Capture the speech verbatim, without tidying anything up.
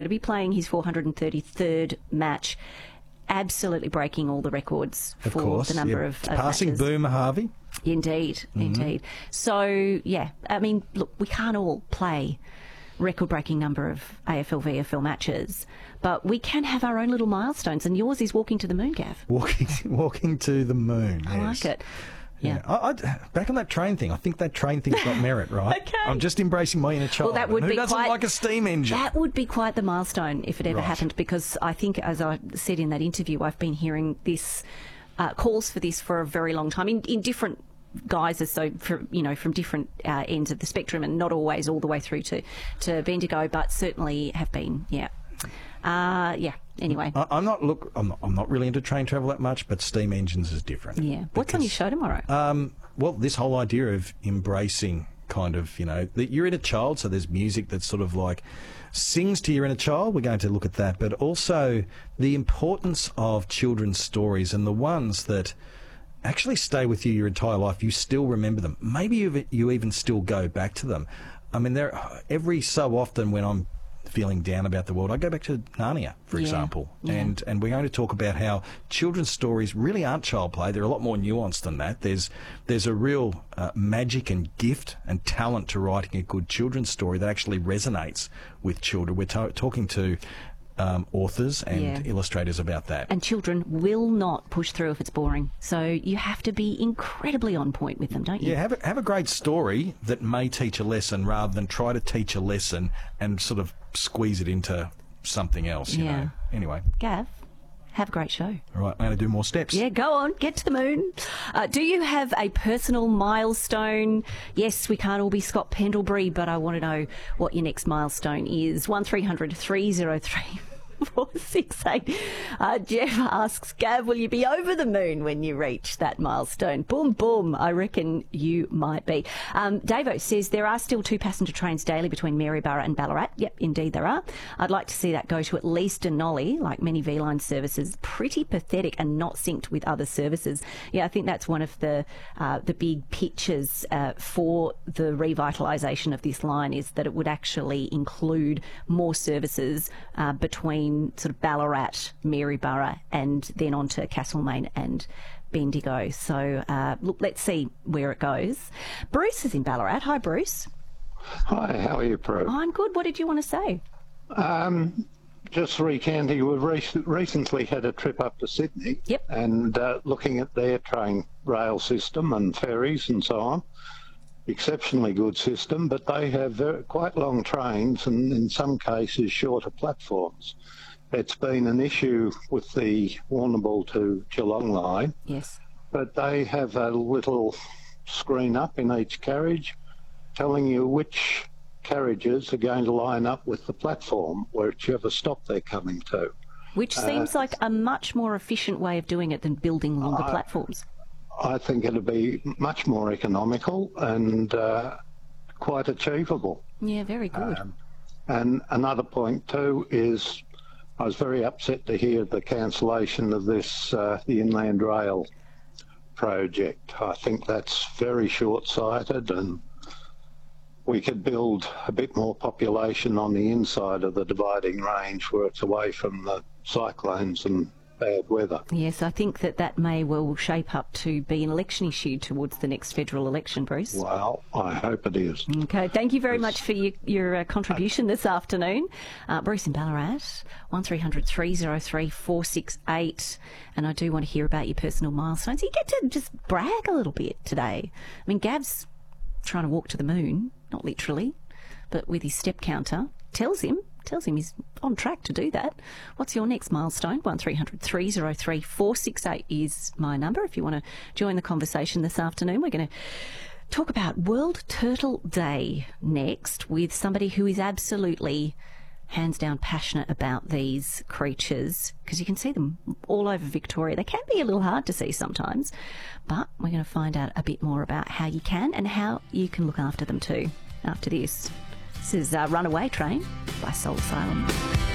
to be playing his four hundred thirty-third match, absolutely breaking all the records of for course, the number yeah. of, of passing matches. Boomer Harvey. Indeed, Mm-hmm. indeed. So, yeah, I mean, look, we can't all play record-breaking number of A F L V F L matches, but we can have our own little milestones, and yours is walking to the moon, Gav. Walking, walking to the moon. I yes. like it. Yeah. yeah. I, I, back on that train thing, I think that train thing's got merit, right? Okay. I'm just embracing my inner child. Well, that would Who be doesn't quite, like a steam engine? That would be quite the milestone if it ever Right. happened, because I think, as I said in that interview, I've been hearing this uh, calls for this for a very long time in, in different guises, so for, you know, from different uh, ends of the spectrum, and not always all the way through to to Bendigo, but certainly have been. Yeah. Uh, yeah. Anyway. I, I'm not look. I'm not, I'm not really into train travel that much, but steam engines is different. Yeah. What's on your show tomorrow? Um, well, this whole idea of embracing kind of, you know, that you're inner child, so there's music that sort of like sings to your inner child. We're going to look at that, but also the importance of children's stories and the ones that actually stay with you your entire life. You still remember them. Maybe you you even still go back to them. I mean, there every so often when I'm feeling down about the world, I go back to Narnia, for Yeah, example, yeah. and and we're going to talk about how children's stories really aren't child play. They're a lot more nuanced than that. There's there's a real uh, magic and gift and talent to writing a good children's story that actually resonates with children. We're ta- talking to um, authors and Yeah. illustrators about that. And children will not push through if it's boring. So you have to be incredibly on point with them, don't you? Yeah, have a, have a great story that may teach a lesson rather than try to teach a lesson and sort of squeeze it into something else, you Yeah. know. Anyway, Gav, have a great show. all right, I'm going to do more steps. Yeah, go on, get to the moon. Uh, do you have a personal milestone? Yes, we can't all be Scott Pendlebury, but I want to know what your next milestone is. one three hundred three oh three four six eight. Uh, Jeff asks, Gav, will you be over the moon when you reach that milestone? Boom, boom. I reckon you might be. Um, Davo says there are still two passenger trains daily between Maryborough and Ballarat. Yep, indeed there are. I'd like to see that go to at least Denali, like many V-Line services. Pretty pathetic and not synced with other services. Yeah, I think that's one of the uh, the big pictures uh, for the revitalisation of this line, is that it would actually include more services uh, between sort of Ballarat, Maryborough, and then on to Castlemaine and Bendigo. So, uh, look, let's see where it goes. Bruce is in Ballarat. Hi, Bruce. Hi, how are you, Prue? I'm good. What did you want to say? Um, just recanting, we've re- recently had a trip up to Sydney. Yep. And uh, looking at their train rail system and ferries and so on. Exceptionally good system, but they have very, quite long trains and in some cases shorter platforms. It's been an issue with the Warrnambool to Geelong line, Yes. but they have a little screen up in each carriage telling you which carriages are going to line up with the platform, whichever stop they're coming to. Which seems like a much more efficient way of doing it than building longer I- platforms. I think it'll be much more economical and uh, quite achievable. Yeah, very good. Um, and another point too is I was very upset to hear the cancellation of this, uh, the Inland Rail project. I think that's very short-sighted, and we could build a bit more population on the inside of the Dividing Range where it's away from the cyclones and bad weather. Yes, I think that that may well shape up to be an election issue towards the next federal election, Bruce. Well, I hope it is. Okay, thank you very much for your, your uh, contribution this afternoon. Uh, Bruce in Ballarat, one three hundred three oh three four six eight. And I do want to hear about your personal milestones. You get to just brag a little bit today. I mean, Gav's trying to walk to the moon, not literally, but with his step counter, tells him tells him he's on track to do that. What's your next milestone? one three hundred three oh three four six eight is my number if you want to join the conversation this afternoon. We're going to talk about World Turtle Day next with somebody who is absolutely hands down passionate about these creatures, because you can see them all over Victoria. They can be a little hard to see sometimes, but we're going to find out a bit more about how you can and how you can look after them too after this. This is uh, Runaway Train by Soul Asylum.